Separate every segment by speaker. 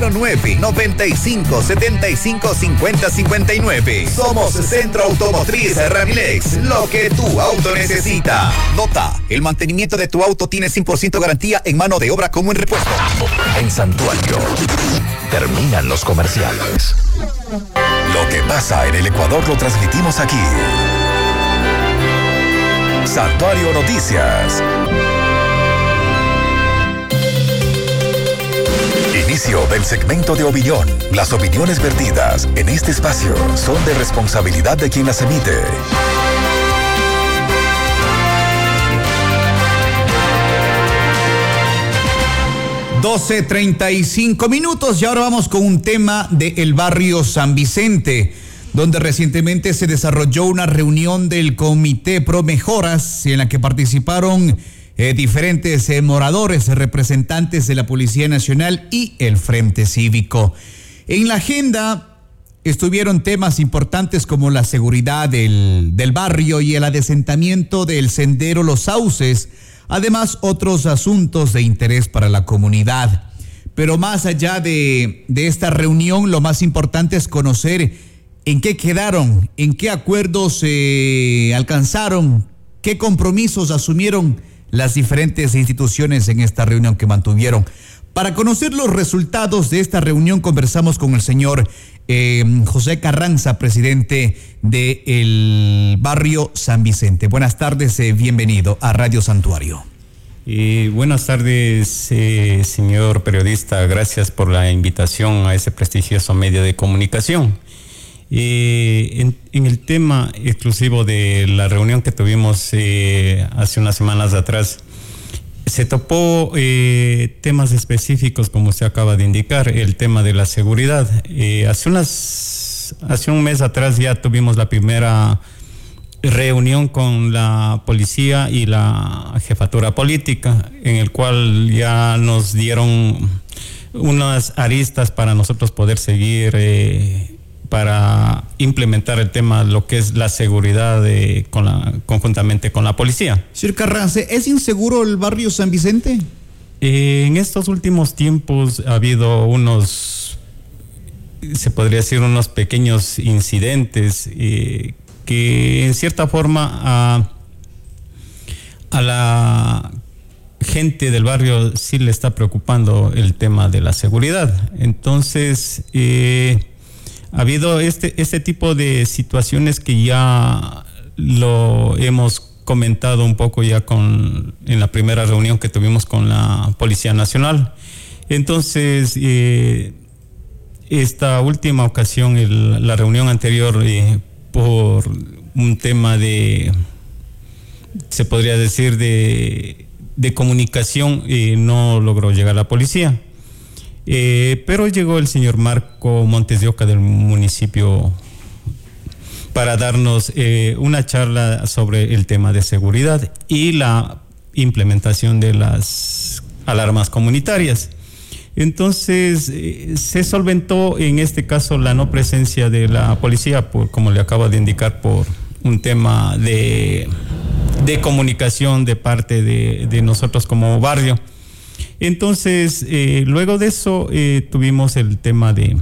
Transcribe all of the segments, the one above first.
Speaker 1: 995-75-50-59. Somos Centro Automotriz Ramilex, lo que tu auto necesita. Nota, el mantenimiento de tu auto tiene 100% garantía en mano de obra como en repuesto.
Speaker 2: En Santuario, terminan los comerciales. Lo que pasa en el Ecuador lo transmitimos aquí. Santuario Noticias. Inicio del segmento de opinión. Las opiniones vertidas en este espacio son de responsabilidad de quien las emite.
Speaker 3: (12:35) y ahora vamos con un tema del barrio San Vicente, donde recientemente se desarrolló una reunión del Comité Pro Mejoras en la que participaron diferentes moradores, representantes de la Policía Nacional y el Frente Cívico. En la agenda estuvieron temas importantes como la seguridad del barrio y el adesentamiento del sendero Los Sauces, además otros asuntos de interés para la comunidad. Pero más allá de esta reunión, lo más importante es conocer en qué quedaron, en qué acuerdos se alcanzaron, qué compromisos asumieron las diferentes instituciones en esta reunión que mantuvieron. Para conocer los resultados de esta reunión, conversamos con el señor José Carranza, presidente del barrio San Vicente. Buenas tardes, bienvenido a Radio Santuario.
Speaker 4: Buenas tardes, señor periodista. Gracias por la invitación a ese prestigioso medio de comunicación. En el tema exclusivo de la reunión que tuvimos hace unas semanas atrás, se topó temas específicos, como usted acaba de indicar, el tema de la seguridad. Hace un mes atrás ya tuvimos la primera reunión con la policía y la jefatura política, en el cual ya nos dieron unas aristas para nosotros poder seguir para implementar el tema, lo que es la seguridad conjuntamente con la policía.
Speaker 3: Señor Carranza, ¿es inseguro el barrio San Vicente?
Speaker 4: En estos últimos tiempos ha habido se podría decir, unos pequeños incidentes que en cierta forma a la gente del barrio sí le está preocupando el tema de la seguridad. Entonces, ha habido este tipo de situaciones que ya lo hemos comentado un poco ya en la primera reunión que tuvimos con la Policía Nacional. Entonces, esta última ocasión, la reunión anterior, por un tema se podría decir, de comunicación, no logró llegar la policía. Pero llegó el señor Marco Montes de Oca del municipio para darnos una charla sobre el tema de seguridad y la implementación de las alarmas comunitarias. Entonces, se solventó en este caso la no presencia de la policía, como le acabo de indicar, por un tema de comunicación de parte de nosotros como barrio. Entonces, luego de eso, tuvimos el tema de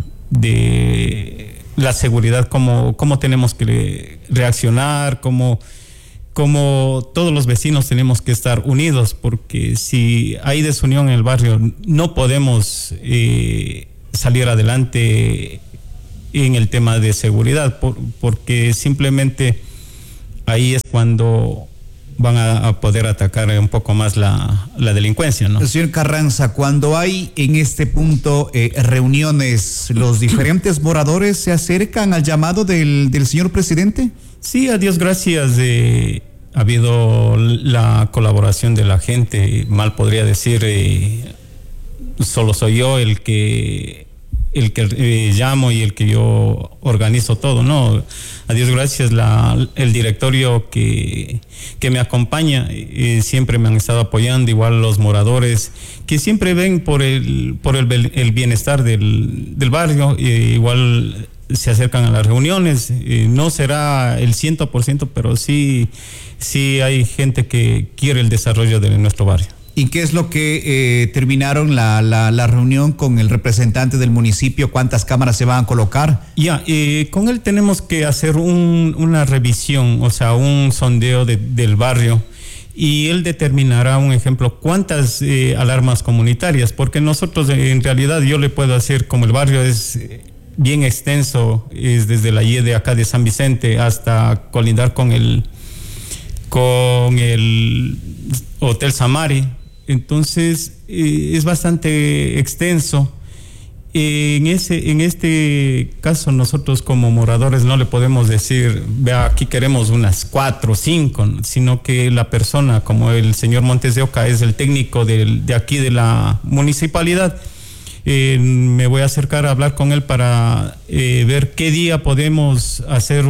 Speaker 4: la seguridad, cómo tenemos que reaccionar, cómo todos los vecinos tenemos que estar unidos, porque si hay desunión en el barrio, no podemos salir adelante en el tema de seguridad, porque simplemente ahí es cuando van a poder atacar un poco más la delincuencia, ¿no?
Speaker 3: Señor Carranza, cuando hay en este punto reuniones, ¿los diferentes moradores se acercan al llamado del señor presidente?
Speaker 4: Sí, a Dios gracias, ha habido la colaboración de la gente. Mal podría decir, solo soy yo el que llamo y el que yo organizo todo, ¿no? A Dios gracias, el directorio que me acompaña siempre me han estado apoyando, igual los moradores que siempre ven por el bienestar del barrio, igual se acercan a las reuniones. No será el 100%, pero sí hay gente que quiere el desarrollo de nuestro barrio.
Speaker 3: ¿Y qué es lo que terminaron la reunión con el representante del municipio? ¿Cuántas cámaras se van a colocar?
Speaker 4: Con él tenemos que hacer una revisión, o sea, un sondeo del barrio, y él determinará, un ejemplo, cuántas alarmas comunitarias, porque nosotros en realidad yo le puedo decir, como el barrio es bien extenso, es desde la Y de acá de San Vicente hasta colindar con el Hotel Samari. Entonces es bastante extenso. En este caso nosotros como moradores no le podemos decir, vea, aquí queremos unas 4 o 5, sino que la persona, como el señor Montes de Oca es el técnico de aquí de la municipalidad, me voy a acercar a hablar con él para ver qué día podemos hacer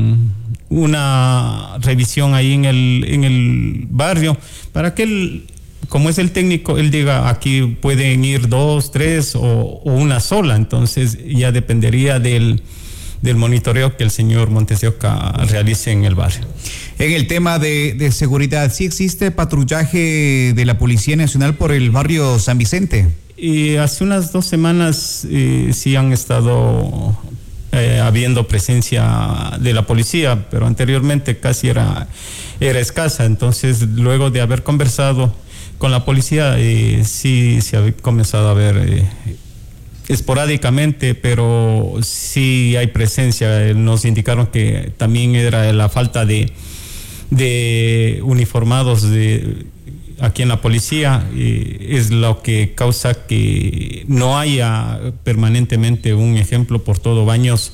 Speaker 4: una revisión ahí en el barrio, para que él, como es el técnico, él diga aquí pueden ir 2, 3 o una sola. Entonces ya dependería del monitoreo que el señor Montes de Oca realice en el barrio.
Speaker 3: En el tema de seguridad, ¿sí existe patrullaje de la Policía Nacional por el barrio San Vicente?
Speaker 4: Hace unas 2 semanas sí han estado habiendo presencia de la policía, pero anteriormente casi era escasa. Entonces, luego de haber conversado con la policía, sí se ha comenzado a ver esporádicamente, pero sí hay presencia. Nos indicaron que también era la falta de uniformados aquí en la policía, es lo que causa que no haya permanentemente, un ejemplo, por todo Baños,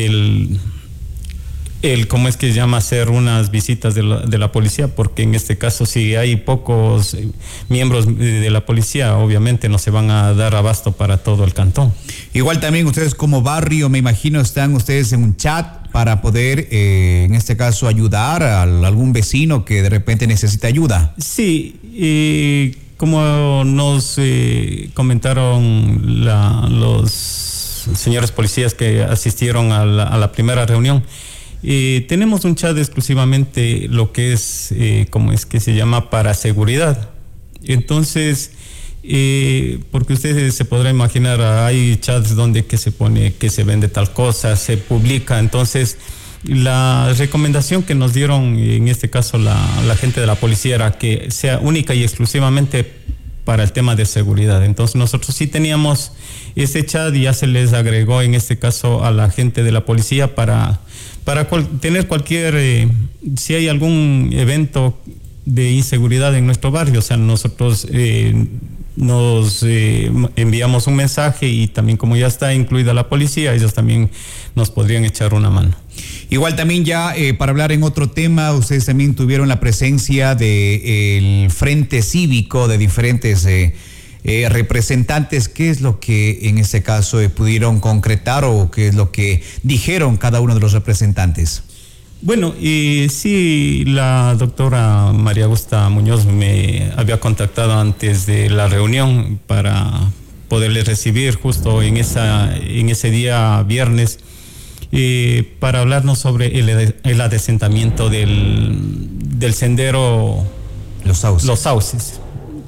Speaker 4: ¿cómo es que se llama? Hacer unas visitas de la policía, porque en este caso si hay pocos miembros de la policía, obviamente no se van a dar abasto para todo el cantón.
Speaker 3: Igual también ustedes como barrio, me imagino, están ustedes en un chat para poder, en este caso, ayudar a algún vecino que de repente necesita ayuda.
Speaker 4: Sí, como nos comentaron los señores policías que asistieron a la primera reunión, tenemos un chat exclusivamente lo que es, ¿cómo es que se llama? Para seguridad. Entonces, porque ustedes se podrán imaginar, hay chats donde que se pone que se vende tal cosa, se publica. Entonces, la recomendación que nos dieron, en este caso la gente de la policía, era que sea única y exclusivamente para el tema de seguridad. Entonces nosotros sí teníamos ese chat y ya se les agregó en este caso a la gente de la policía para tener cualquier, si hay algún evento de inseguridad en nuestro barrio, o sea, nosotros nos enviamos un mensaje y también, como ya está incluida la policía, ellos también nos podrían echar una mano.
Speaker 3: Igual también ya para hablar en otro tema, ustedes también tuvieron la presencia del Frente Cívico de diferentes representantes. ¿Qué es lo que en este caso pudieron concretar o qué es lo que dijeron cada uno de los representantes?
Speaker 4: Bueno, sí, la doctora María Augusta Muñoz me había contactado antes de la reunión para poderle recibir justo en ese día viernes, para hablarnos sobre el adesentamiento del sendero Los Sauces.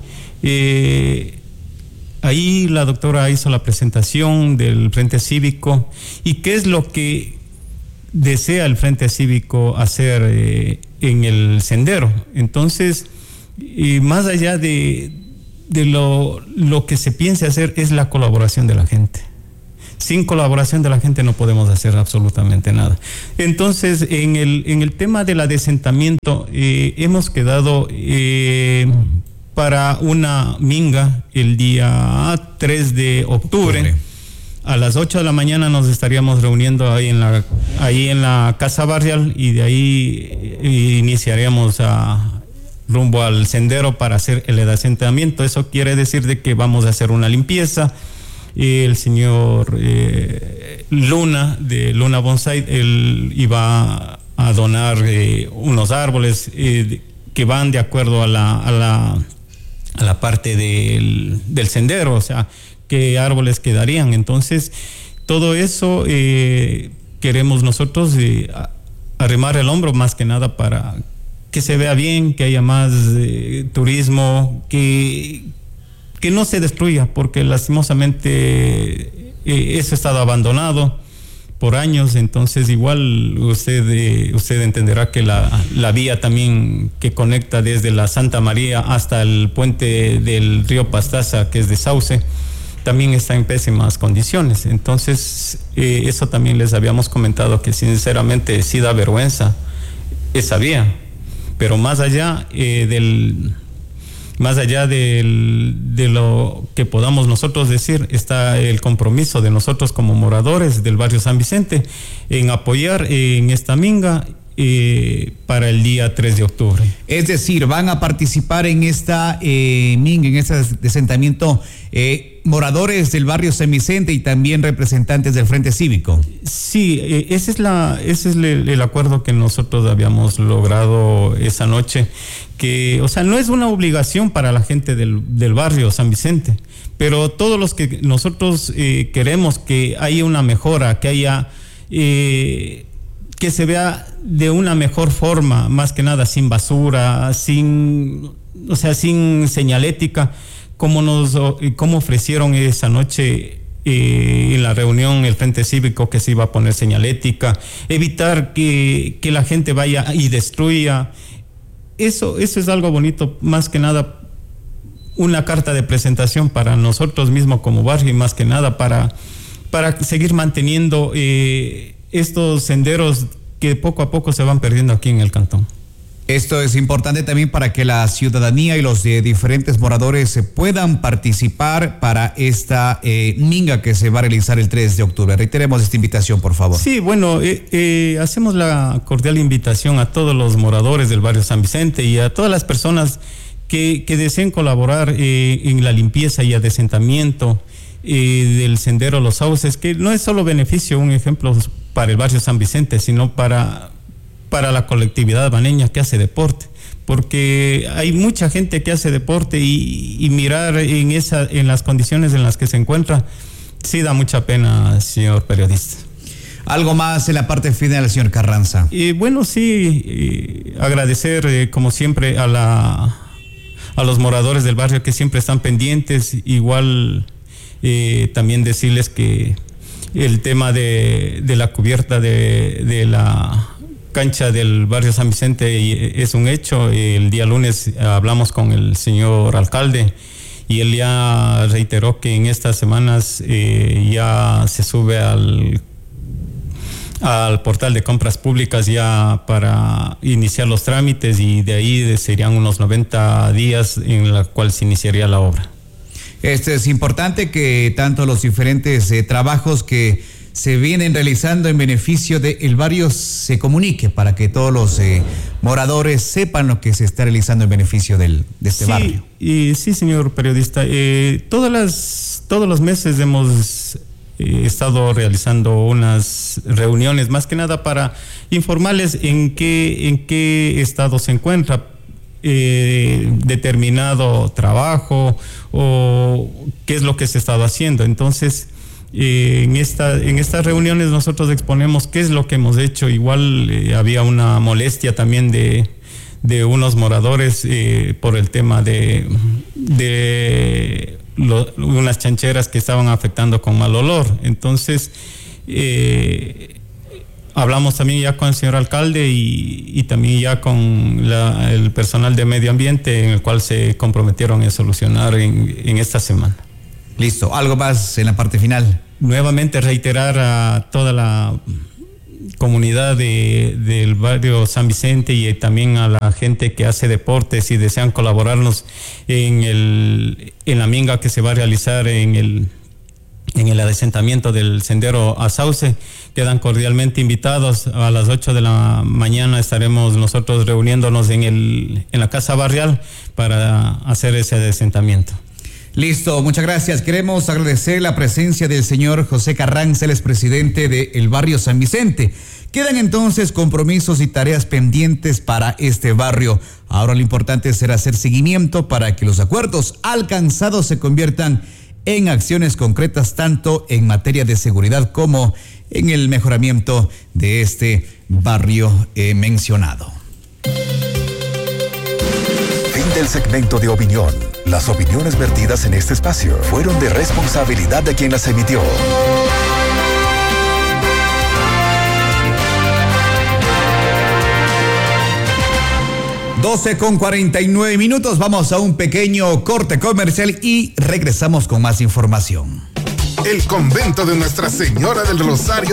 Speaker 4: Ahí la doctora hizo la presentación del Frente Cívico y qué es lo que desea el Frente Cívico hacer en el sendero. Entonces, más allá de lo que se piense hacer, es la colaboración de la gente. Sin colaboración de la gente no podemos hacer absolutamente nada. Entonces, en el tema del adesentamiento, hemos quedado para una minga el día 3 de octubre. A las 8 de la mañana nos estaríamos reuniendo ahí en la Casa Barrial, y de ahí iniciaríamos rumbo al sendero para hacer el adesentamiento. Eso quiere decir de que vamos a hacer una limpieza. El señor Luna de Luna Bonsai, él iba a donar unos árboles que van de acuerdo a la parte del sendero, o sea, qué árboles quedarían. Entonces, todo eso queremos nosotros arrimar el hombro más que nada para que se vea bien, que haya más turismo, que no se destruya, porque lastimosamente eso ha estado abandonado por años. Entonces igual usted entenderá que la vía también que conecta desde la Santa María hasta el puente del río Pastaza, que es de Sauce, también está en pésimas condiciones. Entonces eso también les habíamos comentado, que sinceramente sí da vergüenza esa vía, pero más allá de lo que podamos nosotros decir, está el compromiso de nosotros como moradores del barrio San Vicente en apoyar en esta minga para el día 3 de octubre.
Speaker 3: Es decir, van a participar en esta minga, en este asentamiento, moradores del barrio San Vicente y también representantes del Frente Cívico.
Speaker 4: Sí, ese es el acuerdo que nosotros habíamos logrado esa noche, que, o sea, no es una obligación para la gente del barrio San Vicente, pero todos los que nosotros queremos que haya una mejora, que haya que se vea de una mejor forma, más que nada sin basura, sin señalética, como ofrecieron esa noche en la reunión el Frente Cívico, que se iba a poner señalética, evitar que la gente vaya y destruya. Eso es algo bonito, más que nada una carta de presentación para nosotros mismos como barrio, y más que nada para seguir manteniendo estos senderos que poco a poco se van perdiendo aquí en el cantón.
Speaker 3: Esto es importante también para que la ciudadanía y los diferentes moradores puedan participar para esta minga que se va a realizar el 3 de octubre. Reiteremos esta invitación, por favor.
Speaker 4: Sí, bueno, hacemos la cordial invitación a todos los moradores del barrio San Vicente y a todas las personas que deseen colaborar en la limpieza y adesentamiento del sendero Los Sauces, que no es solo beneficio, un ejemplo para el barrio San Vicente, sino para la colectividad baneña que hace deporte, porque hay mucha gente que hace deporte y mirar en las condiciones en las que se encuentra, sí da mucha pena, señor periodista.
Speaker 3: Algo más en la parte final, señor Carranza.
Speaker 4: Bueno, sí, agradecer como siempre a los moradores del barrio que siempre están pendientes. Igual también decirles que el tema de la cubierta de la cancha del barrio San Vicente es un hecho. El día lunes hablamos con el señor alcalde y él ya reiteró que en estas semanas ya se sube al portal de compras públicas ya para iniciar los trámites, y de ahí serían unos 90 días en la cual se iniciaría la obra.
Speaker 3: Es importante que tanto los diferentes trabajos que se vienen realizando en beneficio del barrio se comunique para que todos los moradores sepan lo que se está realizando en beneficio de este barrio.
Speaker 4: Sí, señor periodista. Todos los meses hemos estado realizando unas reuniones, más que nada para informarles en qué estado se encuentra determinado trabajo o qué es lo que se ha estado haciendo. Entonces, en estas reuniones nosotros exponemos qué es lo que hemos hecho. Igual había una molestia también de unos moradores por el tema de unas chancheras que estaban afectando con mal olor. Entonces hablamos también ya con el señor alcalde y también ya con el personal de medio ambiente, en el cual se comprometieron a solucionar en esta semana.
Speaker 3: Listo. ¿Algo más en la parte final?
Speaker 4: Nuevamente reiterar a toda la comunidad del barrio San Vicente y también a la gente que hace deportes y desean colaborarnos en la minga que se va a realizar en el adesentamiento del sendero a Sauce. Quedan cordialmente invitados. A las 8 de la mañana estaremos nosotros reuniéndonos en la Casa Barrial para hacer ese adesentamiento.
Speaker 3: Listo, muchas gracias. Queremos agradecer la presencia del señor José Carranza, el expresidente del barrio San Vicente. Quedan entonces compromisos y tareas pendientes para este barrio. Ahora lo importante será hacer seguimiento para que los acuerdos alcanzados se conviertan en acciones concretas, tanto en materia de seguridad como en el mejoramiento de este barrio mencionado.
Speaker 2: del segmento de opinión. Las opiniones vertidas en este espacio fueron de responsabilidad de quien las emitió.
Speaker 3: 12:49. Vamos a un pequeño corte comercial y regresamos con más información.
Speaker 5: El convento de Nuestra Señora del Rosario